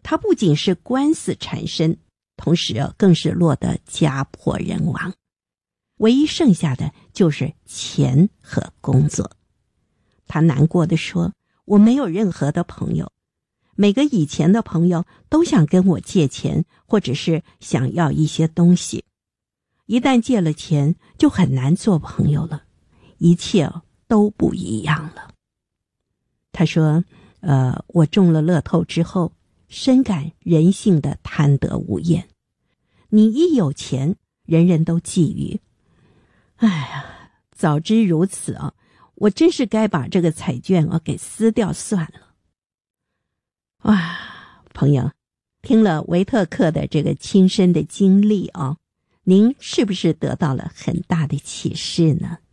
他不仅是官司缠身，同时更是落得家破人亡，唯一剩下的就是钱和工作。他难过地说，我没有任何的朋友，每个以前的朋友都想跟我借钱，或者是想要一些东西，一旦借了钱就很难做朋友了，一切都不一样了。他说我中了乐透之后，深感人性的贪得无厌，你一有钱，人人都觊觎。哎呀，早知如此啊，我真是该把这个彩券给撕掉算了。哇，朋友，听了维特克的这个亲身的经历您是不是得到了很大的启示呢？